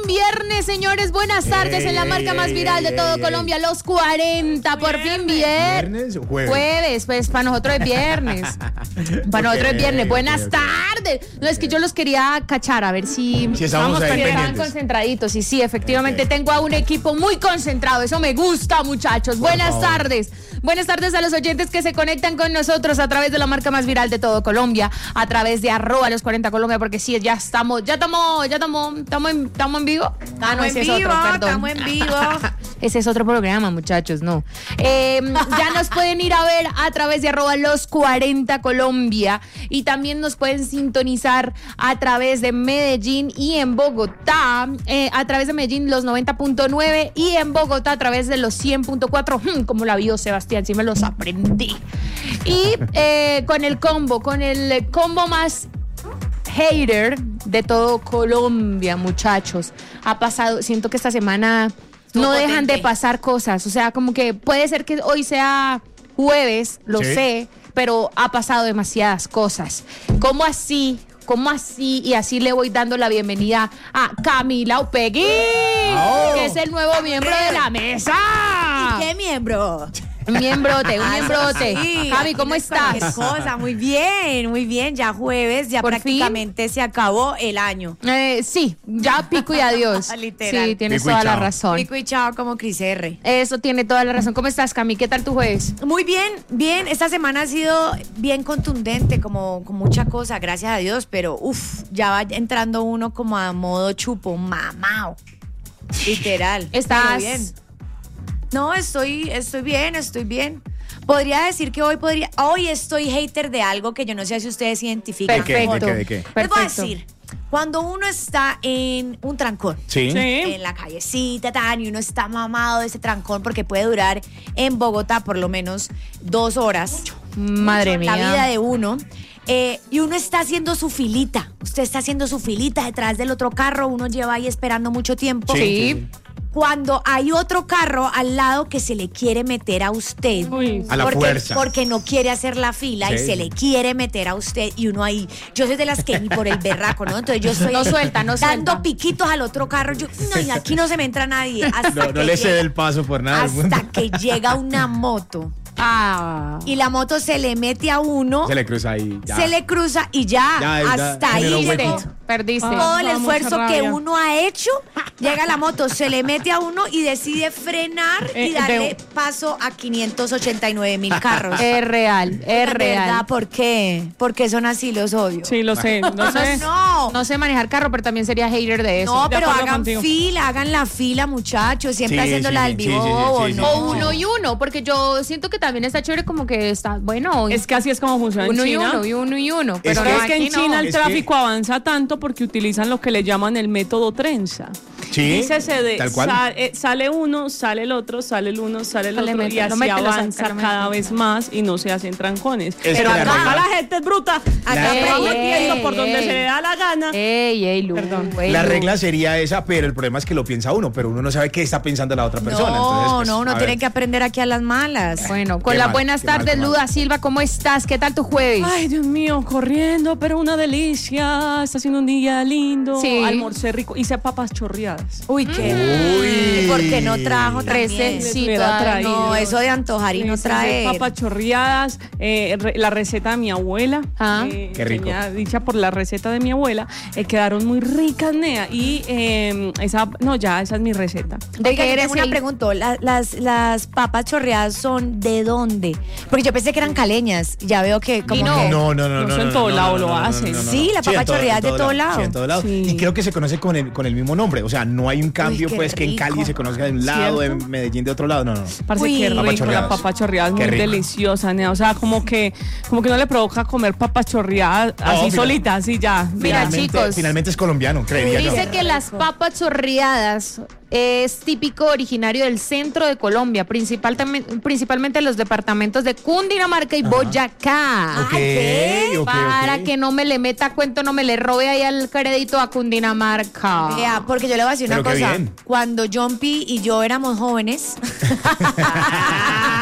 viernes, señores. Buenas tardes en la marca más viral de todo Colombia, los 40. Por fin viernes. Jueves, pues para nosotros es viernes. Para nosotros es viernes. Buenas tardes. No, es que yo los quería cachar, a ver si estamos estaban concentraditos. Y sí, efectivamente tengo a un equipo muy concentrado. Eso me gusta, muchachos. Buenas tardes. Buenas tardes a los oyentes que se conectan con nosotros a través de la marca más viral de todo Colombia, a través de @los40 Colombia, porque sí, ya estamos en vivo. Estamos en vivo. Ese es otro programa, muchachos, no. Ya nos pueden ir a ver a través de @los40 Colombia y también nos pueden sintonizar a través de Medellín y en Bogotá, a través de Medellín los 90.9 y en Bogotá a través de los 100.4. Como la vio Sebastián, sí me los aprendí. Y con el combo más hater de todo Colombia, muchachos. Ha pasado, siento que esta semana no dejan de pasar cosas. O sea, como que puede ser que hoy sea jueves, lo sé, pero ha pasado demasiadas cosas. ¿Cómo así? Y así le voy dando la bienvenida a Camila Upegui, que es el nuevo miembro de la mesa. ¿Y qué miembro? Un miembrote. Sí, Javi, ¿cómo estás? Qué cosa, muy bien. Ya jueves, ya ¿Por prácticamente fin? Se acabó el año. Sí, ya pico y adiós. Literal. Sí, tienes Pico y toda la chao. razón. Pico y chao como Cris R. Eso tiene toda la razón. ¿Cómo estás, Cami? ¿Qué tal tu jueves? Muy bien. Esta semana ha sido bien contundente, como con mucha cosa, gracias a Dios, pero ya va entrando uno como a modo chupo, mamao. Literal. ¿Estás Pero bien. No, estoy bien. Podría decir que hoy estoy hater de algo que yo no sé si ustedes identifican. Perfecto. ¿De qué? Les voy a decir, cuando uno está en un trancón, Sí. en la callecita, y uno está mamado de ese trancón porque puede durar en Bogotá por lo menos 2 horas. Madre mía. La vida de uno. Y uno está haciendo su filita. Usted está haciendo su filita detrás del otro carro. Uno lleva ahí esperando mucho tiempo. Sí. Cuando hay otro carro al lado que se le quiere meter a usted. A la fuerza. Porque no quiere hacer la fila y se le quiere meter a usted y uno ahí. Yo soy de las que ni por el berraco, ¿no? Entonces yo estoy No suelta. dando piquitos al otro carro. No, y aquí no se me entra nadie. Hasta No le cede el paso por nada. hasta que llega una moto. Y la moto se le mete a uno. Se le cruza ahí. Ya. Se le cruza y ya hasta ahí generó llegó. huequito. Perdiste. Todo el esfuerzo mucha que rabia. uno ha hecho, llega la moto, se le mete a uno y decide frenar y darle paso a 589,000 carros. Es real. De verdad, ¿por qué? Porque son así, los odio. Sí, lo sé. No sé manejar carro, pero también sería hater de eso. No, de pero acuerdo hagan contigo. fila, hagan la fila, muchachos, siempre Sí, haciendo sí, la sí, del sí, bibobo, sí, sí, ¿no? O uno y uno, porque yo siento que también está chévere como que está, bueno, Es que así es como funciona uno en y China. uno, y uno y uno. Pero Pero no, es que aquí en China no. el Es que- tráfico avanza tanto porque utilizan lo que le llaman el método trenza. Sí. Dícese de Tal cual. sale uno, sale el otro, sale el uno, sale el Lo otro mete, y lo así mete, lo saca, avanza lo mete. cada vez más y no se hacen trancones. Es Pero que la acá regla- la gente es bruta. Acá Ey, va metiendo por donde ey. se le da la gana. Ey, Lu. Perdón. ey, La Lu. regla sería esa, pero el problema es que lo piensa uno, pero uno no sabe qué está pensando la otra persona. Entonces, pues, No, uno a tiene ver. que aprender aquí a las malas. Bueno, con Qué las mal, buenas qué mal, tardes, qué mal. Luda Silva, ¿cómo estás? ¿Qué tal tu jueves? Ay, Dios mío, corriendo, pero una delicia. Está haciendo un día lindo. Sí. Almorcé rico. Hice papas chorreadas. Uy, qué. Uy. ¿Por qué no trajo también? Receta. hubiera traído. No, eso de antojar y no Hice traer. papas chorreadas, la receta de mi abuela. Ah. Qué rico. Dicha por la receta de mi abuela. Quedaron muy ricas, Nea. Y esa es mi receta. ¿De Oiga, qué yo eres tengo una el- pregunta. Las papas chorreadas son ¿de dónde? Porque yo pensé que eran caleñas. Ya veo que como Y no. que- No. No, eso en todo lado lo hacen. Sí, la papa en todo- chorreada en de todo lado. Sí, en todo lado. Sí. Y creo que se conoce con el mismo nombre. O sea, no hay un cambio, qué pues, que en Cali rico. se conozca de un lado, ¿Cierto? en Medellín de otro lado. No. Parece Uy. que Papas rico, la chorreadas. papa chorreada es Qué muy rico. deliciosa, Nea. O sea, como que no le provoca comer papas chorreadas así mira. solitas, así ya. Mira, chicos. Finalmente es colombiano, creería yo. Dice que las papas chorreadas es típico originario del centro de Colombia, principalmente en los departamentos de Cundinamarca y Boyacá. Ok, ok, Para ok. que no me le meta cuento, no me le robe ahí el crédito a Cundinamarca. Vea, porque yo le voy a decir una Pero qué cosa. bien. Cuando John P y yo éramos jóvenes,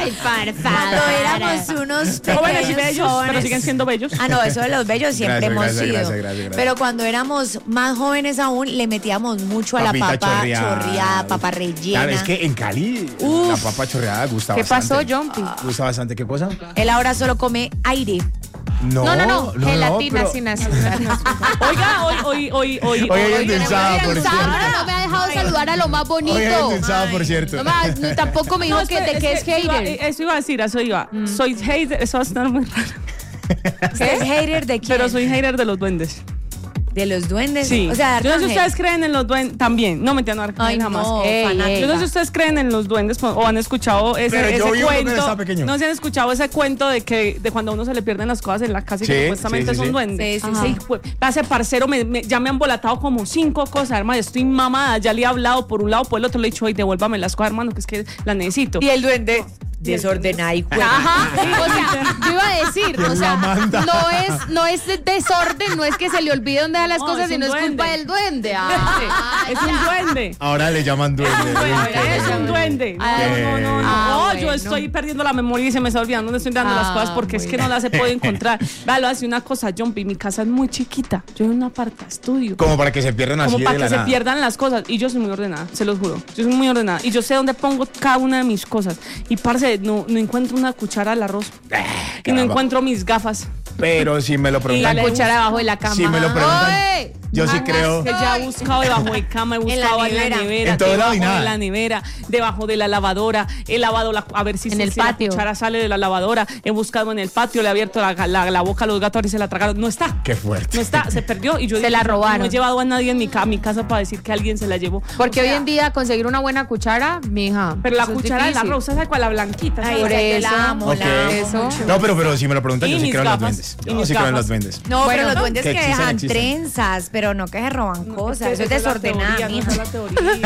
Ay, por Cuando favor. éramos unos Jóvenes y pequeños bellos, pero jóvenes. siguen siendo bellos. Ah, no, eso de los bellos siempre Gracias, hemos gracias, sido. gracias, gracias, gracias. Pero cuando éramos más jóvenes aún, le metíamos mucho a la Papita papa chorreada. chorreada, papa rellena. Claro, es que en Cali la papa chorreada gusta ¿Qué bastante. pasó, Jumpy? Gusta bastante. ¿Qué cosa? Él ahora solo come aire. No, No, gelatina pero- sin azúcar. Oiga, hoy. Oiga, endulzada, por cierto. No me ha dejado saludar a lo más bonito. Oiga, endulzada, por cierto. No me tampoco me dijo No, que de qué es hater. Eso iba a decir, eso iba. Soy hater, eso va a estar muy raro. ¿Usted es hater de quién? Pero soy hater de los duendes. ¿De los duendes? Sí. O sea, Yo no sé si Arcángel. ustedes creen en los duendes también. No, mentira, no, Ay, Arcángel jamás. no, Ey, fanática. Yo no sé si ustedes creen en los duendes o han escuchado Pero ese yo vi uno cuando cuento. estaba pequeño. No se han escuchado ese cuento de que de cuando a uno se le pierden las cosas en la casa y que Sí, supuestamente sí, sí, son sí. duendes. Sí, sí, sí. Ese parcero ya me han embolatado como 5 cosas, hermano. Estoy mamada. Ya le he hablado por un lado, por el otro. Le he dicho, oye, devuélvame las cosas, hermano, que es que las necesito. Y el duende desordenado y Ajá, o sea, yo iba a decir, ¿Quién o sea, la manda? no es desorden, no es que se le olvide dónde dejar las No, cosas, es sino un es culpa duende. del duende. Ah, Es un duende. Ahora le llaman duende. Es un duende. No. Ah, Yo bueno. estoy perdiendo la memoria y se me está olvidando dónde estoy dando las Ah, cosas porque es que bueno. no las he podido encontrar. Vea, lo hace una cosa, Jumpy. Mi casa es muy chiquita. Yo en un aparta estudio. Como para que se pierdan así Como de para la que se nada. pierdan las cosas. Y yo soy muy ordenada, se los juro. Yo soy muy ordenada. Y yo sé dónde pongo cada una de mis cosas. Y parce, no encuentro una cuchara al arroz. Y no caramba. encuentro mis gafas. Pero si me lo la preguntan. cuchara abajo de la cama. Si me lo preguntan, ¡Ay! yo sí Mamá, creo. Que ya he buscado debajo de cama, he En la buscado en la nevera. nevera, En todo lado debajo y nada. de la nevera, debajo de la lavadora, he lavado a ver si, En el si la patio. cuchara sale de la lavadora, he buscado en el patio, le he abierto la boca a los gatos y se la tragaron. No está. Qué fuerte. No está, se perdió y yo Se la robaron. No he llevado a nadie en mi casa para decir que alguien se la llevó. Porque O sea, hoy en día conseguir una buena cuchara, mija. Pero la eso es cuchara de la difícil. rosa, ¿sabes cuál? La blanquita. Ay, ¿sabes? Por esa yo eso. la amo, Ok. la amo Eso. mucho. No, pero si me lo preguntan, Y yo sí mis creo en los gafas, duendes. y Yo mis sí creo en gafas. los duendes. No, Bueno, pero los duendes que que existen, dejan existen. trenzas, pero no que se roban cosas. Eso es la desordenada, teoría, mija. no es la teoría.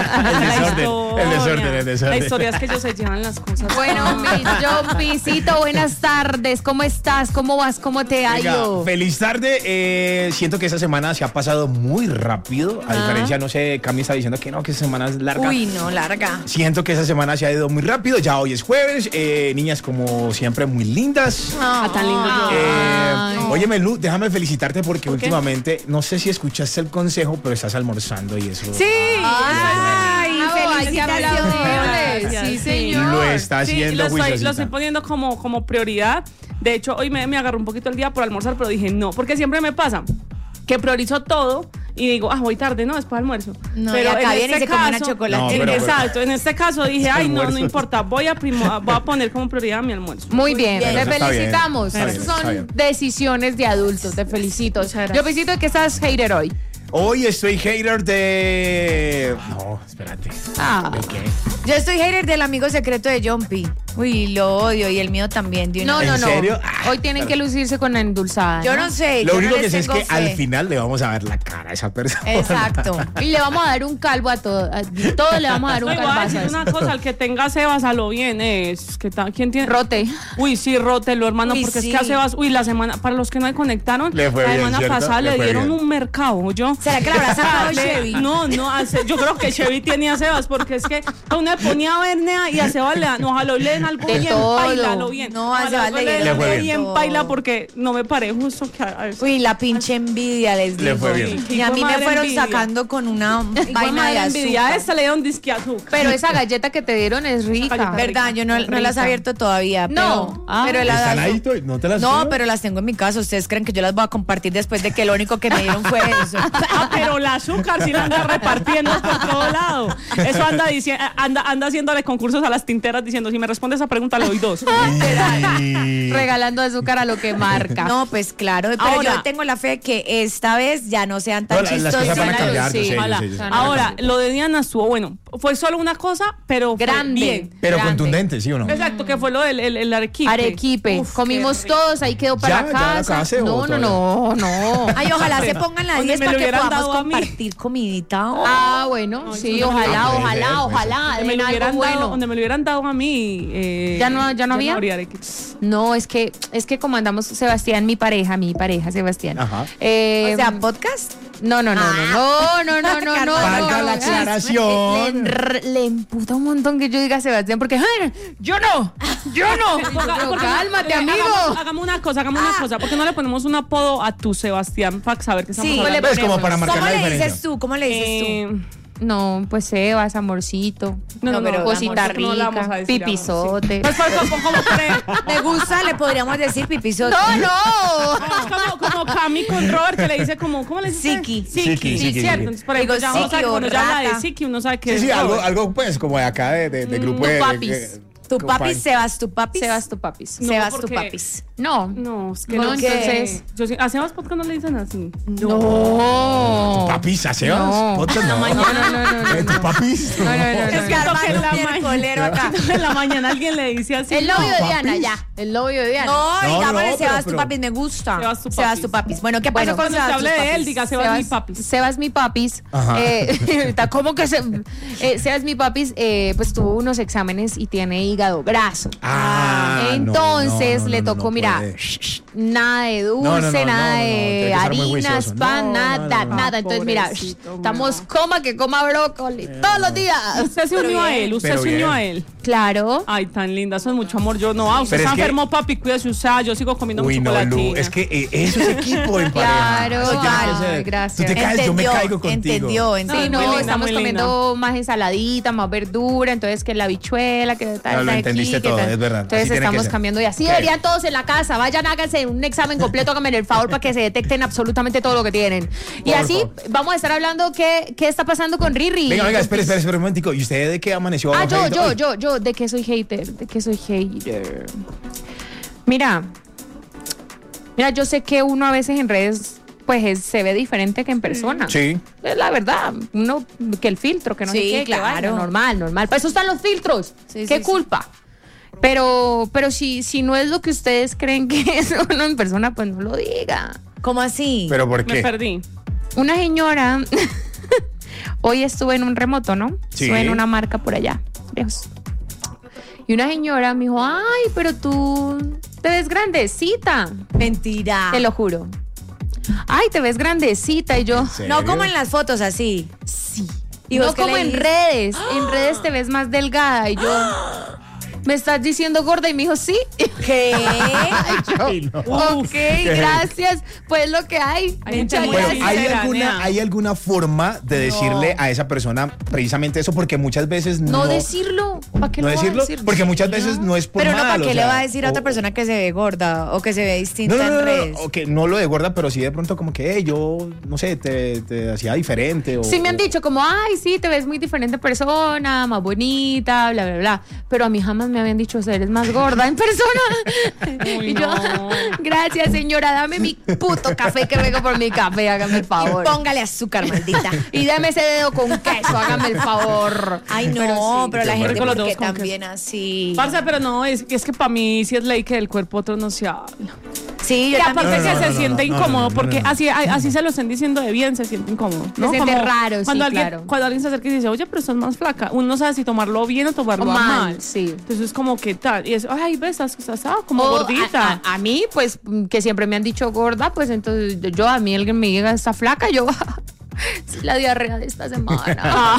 El desorden, el desorden. La historia es que ellos se llevan las cosas. Bueno, mi Jumpycito, buenas tardes. ¿Cómo estás? ¿Cómo vas? ¿Cómo te ha Venga, ido? feliz tarde. Siento que esta semana se ha pasado muy rápido. A diferencia, no sé, Cami está diciendo que no, que esta semana es larga. Uy, no, larga. Siento que esa semana se ha ido muy rápido. Ya hoy es jueves. Niñas, como siempre, muy lindas. Ah, tan lindo yo. Ay. Óyeme, Lu, déjame felicitarte porque últimamente, no sé si escuchaste el consejo, pero estás almorzando y eso. Sí. Ay, Bravo, hay que felicitaciones. aplaudirle. Gracias, Sí, sí. señor. Lo está Sí, haciendo lo estoy juiciosita. poniendo como prioridad. De hecho, hoy me agarró un poquito el día por almorzar, pero dije no, porque siempre me pasa que priorizo todo y digo, voy tarde, no, después almuerzo. No, pero y acá en viene y este se come una caso- chocolatina. No, pero- exacto, en este caso dije, ay, no Almuerzo. importa, voy a poner como prioridad mi almuerzo. Muy bien, bien. te Eso está bien, felicitamos. está bien, Esas está son bien. decisiones de adultos, te felicito. Muchas gracias. Yo felicito que estás hater hoy. Hoy estoy hater de... No, espérate. Ah. ¿De qué? Yo estoy hater del amigo secreto de Jumpy. Uy, lo odio y el mío también. de una No, vez. no, ¿En no. serio? Ah, Hoy tienen que lucirse con la endulzada. Yo no sé. Lo yo único no que les sé es tengo que fe. al final le vamos a ver la cara a esa persona. Exacto. Y le vamos a dar un calvo a todo. A todo le vamos a dar No, un y voy a calvazo. decir una cosa, el que tenga Sebas a lo bien es que ¿quién tiene? Rote. Uy, sí, rótelo, hermano, Uy, porque sí. es que a Sebas, la semana, para los que no me conectaron, Le fue la bien, semana ¿cierto? pasada Le le fue dieron bien. un mercado, yo. ¿Será que la habrá sacado Le- Chevy? No, yo creo que Chevy tenía a Sebas, porque es que uno le ponía a Bernea y a Sebas ojalá le den algo De bien, todo. bailalo bien. No, a Ojalá Sebas algo le le dieron fue dé bien. bien baila, porque no me paré justo que a eso. Uy, la pinche envidia, les digo. Le fue bien. Y a mí Hijo me madre fueron envidia. sacando con una vaina Vaina de de envidia, a azúcar. esta le dieron disque azúcar. Pero esa galleta que te dieron es rica. galleta Verdad, yo no las he Rica. abierto todavía. No. Pero el ¿Están ahí? abrazo- ¿No te las No, creo? pero las tengo en mi casa. Ustedes creen que yo las voy a compartir después de que lo único que me dieron fue eso. Pero el azúcar sí lo anda repartiendo por todo lado. Eso anda haciéndole concursos a las tinteras diciendo, si me responde esa pregunta le doy 2. Y- Regalando azúcar a lo que marca. No, pues claro. Pero Ahora- yo tengo la fe que esta vez ya no sean tan No, las cosas van a chistosos. cambiar, yo Sí, sé, yo Ojalá. sé, yo sé. Ahora, lo de Diana estuvo bueno. Fue solo una cosa, pero fue Grande. bien. Pero Grande. contundente, ¿sí o no? Exacto, que fue lo del el arequipe. Arequipe. Uf, Comimos qué rico. todos, ahí quedó para ¿Ya? la ¿Ya la casa. acabaste o No, no. Ay, ojalá se pongan la Donde 10 me para lo que hubieran podamos dado a mí. compartir comidita. Ah, bueno, sí, eso no me ojalá, lo- ojalá, Ah, ojalá. Donde me, Den lo algo hubieran dado, bueno. donde me lo hubieran dado a mí, Ya no había. Arequipa. No, es que como andamos, Sebastián, mi pareja, Sebastián. Ajá. O sea, podcast. No. Valga la aclaración. Le emputa un montón que yo diga Sebastián, porque yo no. Pero cálmate, amigo. Hagamos una cosa. ¿Por qué no le ponemos un apodo a tu Sebastián para saber que estamos Sí, hablando? Es como para marcar ¿Cómo la le diferencia. dices tú? ¿Cómo le dices tú? No, pues Sebas, amorcito. No, pero cosita amor, no la vamos a rica, decir, pipizote. Pues, ¿Te gusta? Le podríamos decir pipizote. No. como Cami con Robert, que le dice como, ¿cómo le dice? Siki. Siki, Sí, cierto. Entonces, por ejemplo, Digo, ya uno sabe Siki o cuando ya habla rata. de Siki, uno sabe que Sí, es Robert. algo pues como de acá de grupo de... papis. Tu papi, Sebas, tu papi. Sebas, tu papis. No, Sebas, tu porque- papis. No. No, es que No, no. entonces- ¿A Sebas podcast no le dicen así? No. ¿Papis a Sebas? No. Podcast, no. No. ¿Tus papis? No. Es que Armando que en la es miércolero acá. En la mañana alguien le dice así. El novio de papis. Diana, ya. El novio de Diana. No, No, digámosle no, Sebas, pero- tu papis, me gusta. Sebas, tu papis. Bueno, ¿qué pasó Bueno, con Cuando se Sebas, hable tus de él, papis? diga Sebas mi papis. Sebas mi papis. Ajá. Está como que Sebas mi papis, pues tuvo unos exámenes y tiene hígado graso. Entonces le tocó, mira, puede. nada de dulce, nada tiene de que ser muy harinas, juicioso. pan, No, nada. no. Entonces, mira, Pobrecito, estamos que coma brócoli todos los días. Usted se unió a él, usted Pero se unió bien. a él. Claro. Ay, tan linda, eso es mucho amor. Yo no, usted Pero está es que- enfermo, papi, cuídese usted. Yo sigo comiendo Uy, mucho no, Lu, chocolatina. es que eso es equipo en pareja. Claro, Eso tiene que ay, ser. gracias. Tú te caes, yo me caigo contigo. Entendió. Sí, muy no, linda, estamos muy linda. comiendo más ensaladita, más verdura, entonces que la habichuela, que tal, Lo tal, entendiste aquí, que todo, tal. es verdad, así Entonces tiene que estamos ser. cambiando y así ¿Qué? deberían todos en la casa. Vayan, háganse un examen completo, háganme el favor para que se detecten absolutamente todo lo que tienen. Y Por así favor. vamos a estar hablando qué está pasando con Riri. Venga, espere un momentico. ¿Y usted de qué amaneció? Ah, bajadito hoy? yo, de que soy hater, Mira, yo sé que uno a veces en redes pues se ve diferente que en persona. Sí. Es la verdad, uno que el filtro, que no sé Sí, qué, que claro. vaina, normal. Para eso están los filtros. Sí, ¿Qué sí, culpa? Pero si no es lo que ustedes creen que es uno en persona, pues no lo diga. ¿Cómo así? ¿Pero por Me qué? perdí. Una señora, hoy estuve en un remoto, ¿no? Sí. Estuve en una marca por allá, lejos. Y una señora me dijo, ay, pero tú te ves grandecita. Mentira. Te lo juro. Ay, te ves grandecita. Y yo, ¿Serio? No como en las fotos, así. sí. ¿Y No vos qué como le en dijiste? redes. En redes te ves más delgada. Y yo, ¿me estás diciendo gorda? Y me dijo, sí. ¿Qué? Ay, no. Ok, gracias. Pues lo que hay. Hay gente Muchas muy Bueno, gracias. ¿hay sincera, alguna, nea. ¿hay alguna forma de decirle a esa persona precisamente eso? Porque muchas veces no... No decirlo. ¿Para qué ¿No lo voy a decirlo? decir? Porque muchas veces no es por Pero no, mal, ¿para o qué le sea, va a decir a otra o- persona que se ve gorda o que se ve distinta No, en redes? o que no lo de gorda, pero sí de pronto como que hey, yo, no sé, te hacía diferente. O, Sí me han dicho como, ay, sí, te ves muy diferente en persona, más bonita, bla, bla, bla. Pero a mí jamás me habían dicho, eres más gorda en persona. Uy, Y yo, no. gracias señora, dame mi puto café que vengo por mi café, hágame el favor. Póngale azúcar, maldita. Y dame ese dedo con queso, hágame el favor. Ay, no, pero la Qué gente rico los porque dedos con también así. Parce, pero no, es que para mí sí es ley que del cuerpo otro no se habla. Sí, Y yo aparte también. No, que no, se siente no, incómodo, no, no, porque no. así se lo estén diciendo de bien, se siente incómodo. ¿no? Se siente raro, sí, cuando alguien, claro. Cuando alguien se acerca y dice, oye, pero estás más flaca, uno no sabe si tomarlo bien o tomarlo O a mal, mal. sí. Entonces es como que tal. Y es, ay, ves, estás como O gordita. A mí, pues, que siempre me han dicho gorda, pues entonces a mí alguien me diga, está flaca, yo, sí, la diarrea de esta semana.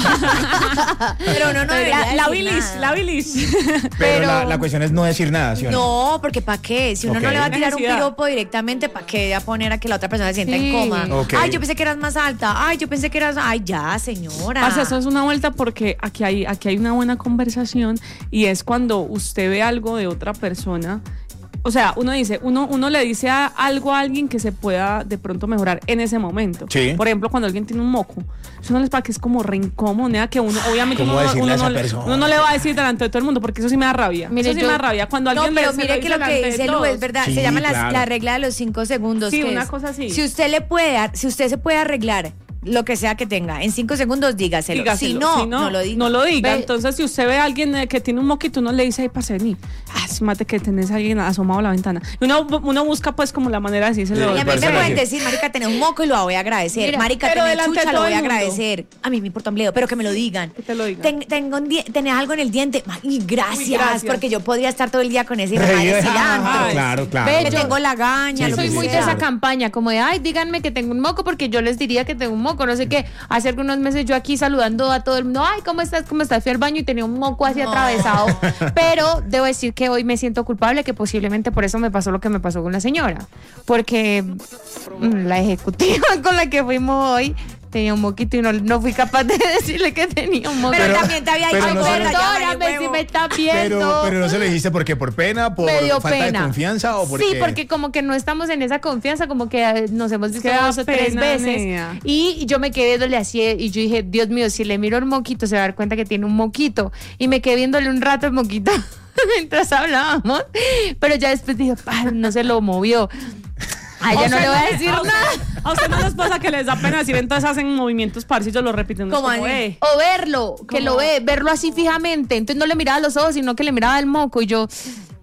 Pero no, no debería la decir bilis, nada. la bilis. Pero pero- la cuestión es no decir nada, ¿sí o no? No, porque ¿para qué? Si uno Ok. no le va a tirar un Necesidad. piropo directamente, ¿para qué va a poner a que la otra persona se sienta Sí. en coma? Ok. Ay, yo pensé que eras más alta. Ay, yo pensé que eras... Ay, ya, señora. Parce, eso es una vuelta porque aquí hay una buena conversación y es cuando usted ve algo de otra persona. O sea, uno le dice algo a alguien que se pueda de pronto mejorar en ese momento. Sí. Por ejemplo, cuando alguien tiene un moco. Eso no les pasa que es como re incómodo, nea, que uno, obviamente ¿Cómo uno, decirle a esa no, persona? uno no le va a decir delante de todo el mundo porque eso sí me da rabia. Mire, eso sí yo- me da rabia. Cuando No, alguien pero se mire que lo delante que de dice Lu todos. es verdad. Sí, Se llama claro. la regla de los 5 segundos. Sí, que una es, cosa así. Si usted se puede arreglar lo que sea que tenga. En 5 segundos dígaselo. Dígaselo. Si no, no lo diga. No lo diga. Ve- Entonces, si usted ve a alguien que tiene un moquito, uno le dice, ay, parce, vení. Sí, mate que tenés a alguien asomado a la ventana. Y uno busca, pues, como la manera de decírselo. Y a mí me Parece pueden que- decir, marica, tenés un moco y lo voy a agradecer. Mira, marica, pero tenés delante de chucha, lo todo voy a el mundo. agradecer. A mí me importa un bledo, pero que me lo digan. Que te lo digan. Tenés algo en el diente. Y gracias, Uy, gracias. porque yo podría estar todo el día con ese hijo de madre cilantro. Claro, claro. Ve, Que yo- tengo la gaña, Sí, lo Soy que muy de sea. esa campaña, como de, ay, díganme que tengo un moco, porque yo les diría que tengo un moco, no sé qué. Hace algunos meses yo aquí saludando a todo el mundo, ay, ¿cómo estás? ¿Cómo estás? Fui al baño y tenía un moco así atravesado. Pero debo decir que hoy me siento culpable, que posiblemente por eso me pasó lo que me pasó con la señora. Porque la ejecutiva con la que fuimos hoy tenía un moquito y no fui capaz de decirle que tenía un moco. Pero también te había pero dicho, no se- "Gorda, ya valió Perdóname si huevo". me está viendo. Pero no se lo dijiste porque por pena, por Me dio falta pena. de confianza o porque. Sí, porque como que no estamos en esa confianza, como que nos hemos visto Qué 2 o 3 pena, veces. nea. Y yo me quedé viéndole así y yo dije, Dios mío, si le miro el moquito se va a dar cuenta que tiene un moquito. Y me quedé viéndole un rato el moquito mientras hablábamos. Pero ya después dije, no se lo movió. A ella no le voy a decir nada. A usted no les pasa que les da pena decir, entonces hacen movimientos parecidos, lo repiten. ¿Cómo como, así? O verlo, que ¿Cómo? lo ve, verlo así fijamente. Entonces no le miraba los ojos, sino que le miraba el moco. Y yo,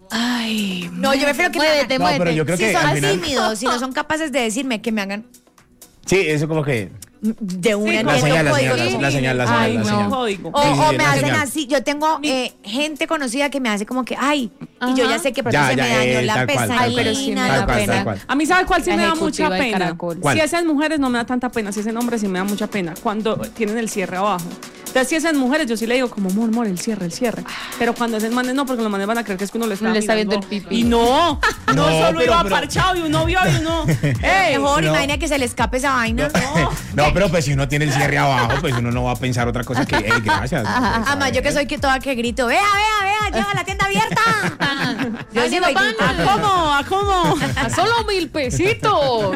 ay, No, yo prefiero que me muévete, hagan- No, pero muévete. yo creo Si que son al final. tímidos, si no son capaces de decirme que me hagan Sí, eso como que. de una Sí, en la estos señal, la códigos. señal, la señal, la señal, Ay, la no. señal. Código. O, Sí, sí, o sí, me la hacen señal. así. Yo tengo gente conocida que me hace como que, ay, y yo Ajá. ya sé que por Ya, eso se ya, me dañó la tal cual, tal pestañina, Ay, pero sí me la da cual, pena. tal cual. A mí, ¿sabe cuál sí La me da mucha ejecutiva de pena? Caracol. ¿Cuál? Si es en mujeres no me da tanta pena, si es en hombres sí me da mucha pena. Cuando tienen el cierre abajo. Entonces, si es en mujeres, yo sí le digo como, amor, el cierre. Pero cuando es en manes, no, porque los manes van a creer que es que uno le está, Le está mirando. viendo el pipí. Y no No, solo pero- iba pero- parchado y uno vio y uno, ¡ey! Mejor, No. imagina que se le escape esa vaina. No, pero pues si uno tiene el cierre abajo, pues uno no va a pensar otra cosa que, hey, gracias. Además, yo que soy que toda que grito, vea, lleva la tienda abierta. Yo sí voy pan. gritando. ¿A cómo? A solo 1,000 pesitos.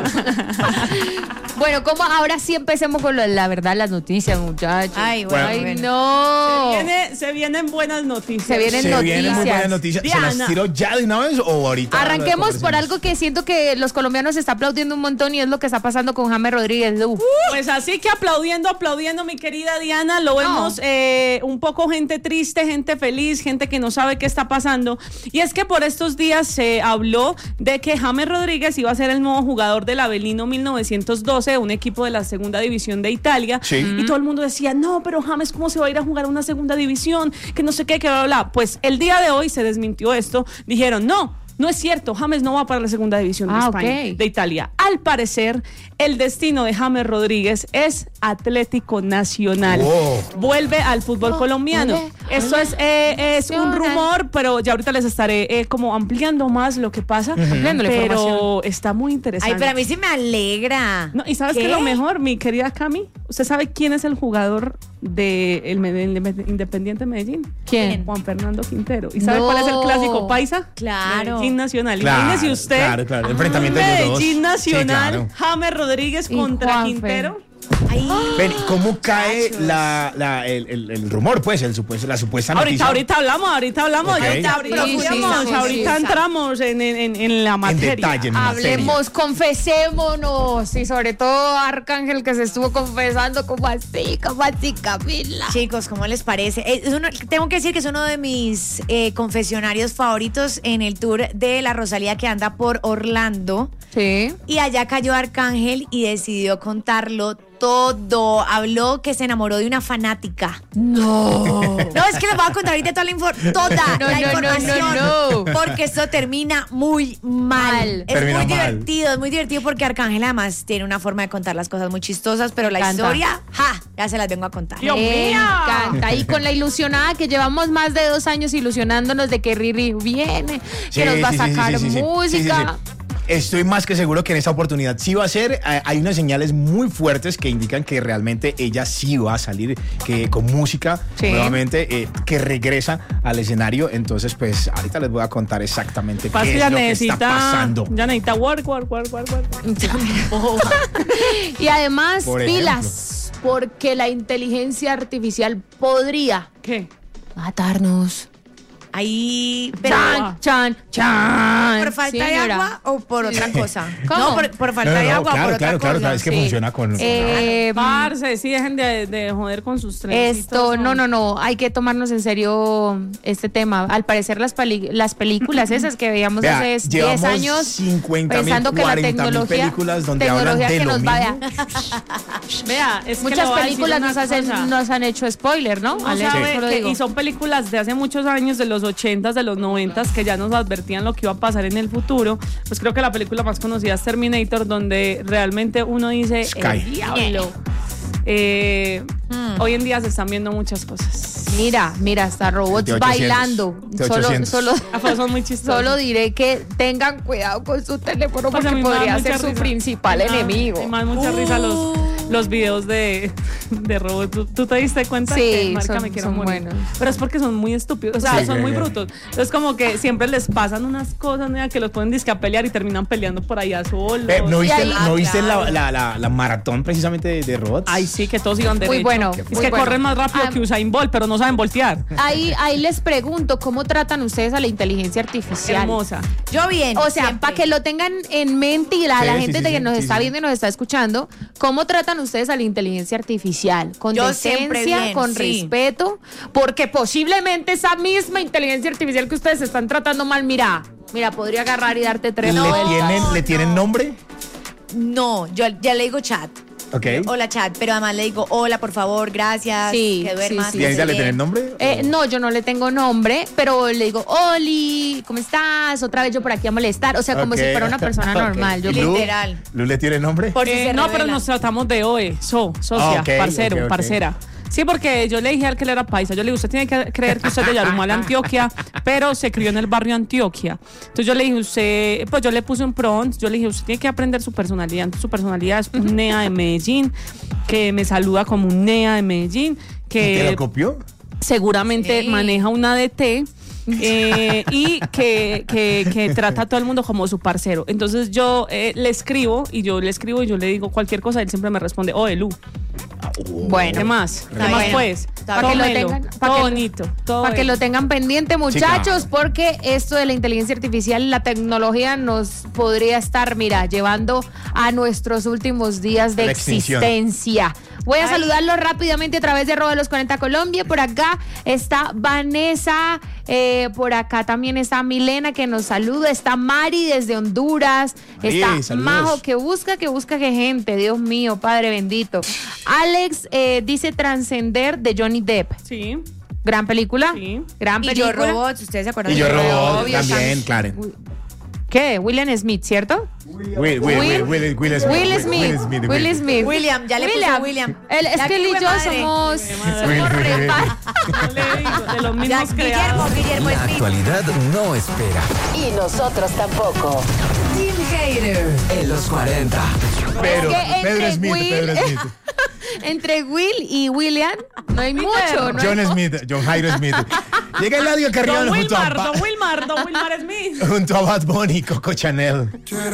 Bueno, como ahora sí empecemos con la verdad, las noticias, muchachos. Ay, bueno, Ay, bueno. no. Se vienen buenas noticias. Se vienen Se vienen muy buenas noticias. noticias. ¿Se las Diana. tiro ya de una vez o ahorita? Arranquemos por conversamos? algo que siento que los colombianos está aplaudiendo un montón y es lo que está pasando con James Rodríguez. Pues así que aplaudiendo, mi querida Diana, lo vemos un poco gente triste, gente feliz, gente que no sabe qué está pasando. Y es que por estos días se habló de que James Rodríguez iba a ser el nuevo jugador del Avellino 1912, un equipo de la segunda división de Italia. Sí. Y todo el mundo decía, no, pero James, ¿cómo se va a ir a jugar a una segunda división? Que no sé qué, que bla, bla, bla. Pues el día de hoy se desmintió esto. Dijeron, no es cierto, James no va para la segunda división de España, ok. de Italia. Al parecer, el destino de James Rodríguez es Atlético Nacional. Wow. Vuelve al fútbol colombiano. Esto es un rumor, pero ya ahorita les estaré como ampliando más lo que pasa. Ampliando la Pero información. está muy interesante. Ay, pero a mí sí me alegra. No, ¿y sabes qué es lo mejor, mi querida Cami? ¿Usted sabe quién es el jugador del Independiente Medellín? ¿Quién? Juan Fernando Quintero. ¿Y sabe No. cuál es el clásico paisa? Claro. Medellín Nacional. Claro, Imagínese usted. claro, enfrentamiento de los dos. Medellín Nacional, Sí, claro. James Rodríguez Y contra Juanfe. Quintero. Ay, Ven, ¿cómo cae muchachos. el rumor, pues, la supuesta noticia? Ahorita hablamos. Ok. Ahorita profundizamos, Sí, ahorita entramos en la En materia. detalle, en materia. Hablemos, confesémonos. Y sobre todo Arcángel que se estuvo confesando, como así, Camila. chicos, ¿cómo les parece? Tengo que decir que es uno de mis confesionarios favoritos en el tour de la Rosalía que anda por Orlando. Sí. Y allá cayó Arcángel y decidió contarlo todo. Habló que se enamoró de una fanática. No. No, es que les voy a contar ahorita toda la información. No. Porque esto termina muy mal. Es Termina muy mal. divertido, es muy divertido porque Arcángel además tiene una forma de contar las cosas muy chistosas, pero la encanta. historia, ya se las vengo a contar. Dios Me mío. encanta. Y con la ilusionada que llevamos más de 2 años ilusionándonos de que Riri viene, que nos va a sacar música. Sí. Estoy más que seguro que en esta oportunidad sí va a ser. Hay unas señales muy fuertes que indican que realmente ella sí va a salir con música Sí. nuevamente, que regresa al escenario. Entonces, pues ahorita les voy a contar exactamente Pasa qué que es ya lo que necesita, está pasando. ya necesita work. Y además, Por pilas, porque la inteligencia artificial podría ¿Qué? matarnos. Ahí, pero Chan. ¿por falta de Señora. agua o por otra cosa? ¿Cómo? No, por falta de agua, por otra cosa. es que Sí. funciona con... Parce, sí, dejen de joder con sus trencitos. No, hay que tomarnos en serio este tema. Al parecer las películas esas que veíamos Vea, hace 10 llevamos años 50.000, pensando que la 40.000 tecnología películas donde hablan de que lo nos mismo. vaya. Vea, es que Muchas le voy a decir películas una cosa. nos han hecho spoiler, ¿no? No Ale, sabe solo que- digo. y son películas de hace muchos años, de los 80s, de los 90s, que ya nos advertían lo que iba a pasar en el futuro. Pues creo que la película más conocida es Terminator, donde realmente uno dice, Sky. el diablo. Hoy en día se están viendo muchas cosas. Mira, hasta robots De 800. bailando. De 800. Son muy chistosos. Solo diré que tengan cuidado con su teléfono Pues a porque mí me da podría mucha ser su risa. principal Me da- enemigo. Me dan mucha risa los videos de robots. ¿Tú te diste cuenta Sí, que marica, son- me quiero son morir? buenos. Pero es porque son muy estúpidos, o sea, Sí, son muy sí. brutos. Entonces como que siempre les pasan unas cosas, ¿no? Que los ponen disque a pelear y terminan peleando por allá solos. ¿No viste, ahí- ¿no viste claro. la maratón precisamente de robots? Ay, sí, que todos iban derecho. Muy bueno, Es muy que bueno. corren más rápido que Usain Bolt, pero no saben voltear. Ahí les pregunto, ¿cómo tratan ustedes a la inteligencia artificial? Hermosa. Yo bien. O sea, siempre. para que lo tengan en mente y la Sí, gente sí, de sí, que nos sí, está sí. viendo y nos está escuchando, ¿cómo tratan ustedes a la inteligencia artificial? Con Yo siempre decencia, bien, con sí. respeto, porque posiblemente esa misma inteligencia artificial que ustedes están tratando mal, mira, podría agarrar y darte tres vueltas. ¿Le tienen nombre? No, yo ya le digo chat. Ok. Hola chat, pero además le digo hola, por favor, gracias, Sí, que duermas. sí, ¿Y a ella estés le bien. tienen nombre? No, yo no le tengo nombre, pero le digo, Oli, ¿cómo estás? Otra vez yo por aquí a molestar. O sea, como Ok. si fuera una persona Ok. normal. Yo ¿Y Lu? Literal. ¿Lu le tiene nombre? Por si se No, pero revela. nos tratamos de OE, socia, Ok, parcero, ok. parcera. Sí, porque yo le dije al que él era paisa, yo le dije, usted tiene que creer que usted es de Yarumal, Antioquia, pero se crió en el barrio Antioquia. Entonces yo le dije, usted, pues yo le puse un prompt, yo le dije, usted tiene que aprender su personalidad. Entonces su personalidad es un NEA de Medellín, que me saluda como un NEA de Medellín, ¿Y te que lo copió? seguramente Sí. maneja un ADT. Y que trata a todo el mundo como su parcero. Entonces yo le escribo y yo le digo cualquier cosa, él siempre me responde, Lu. Bueno. ¿Qué más? ¿Qué Está más bien. pues? Para que lo Tómelo. tengan, Todo bonito. Todo para que bello. lo tengan pendiente, muchachos, porque esto de la inteligencia artificial y la tecnología nos podría estar, mira, llevando a nuestros últimos días de La extinción. existencia. Voy a Ay. saludarlos rápidamente a través de @los40 Colombia. Por acá está Vanessa, por acá también está Milena que nos saluda, está Mari desde Honduras, Mari, está saludos. Majo que busca que gente, Dios mío, Padre bendito. Alex dice Trascender de Johnny Depp. Sí. Gran película. Sí. Gran Y película. yo robots, ¿ustedes se acuerdan? Y yo de robot obvio, también, claro. ¿Qué? William Smith, ¿cierto? Will Smith. Will Smith. Will Smith. William, ya le puse William. Es Ya que él y que yo madre. somos Will repa- No le digo, de los Ya, mismos creados. Guillermo La Smith. actualidad no espera. Y nosotros tampoco. Team Hater en los 40. Pero, Es que Pedro entre Smith, Will- Pedro Smith. Entre Will y William no hay mucho, ¿no? John Smith, John Jairo Smith. Llega Eladio Carrión Don junto a Wilmar Smith. junto a Bad Bunny y Coco Chanel.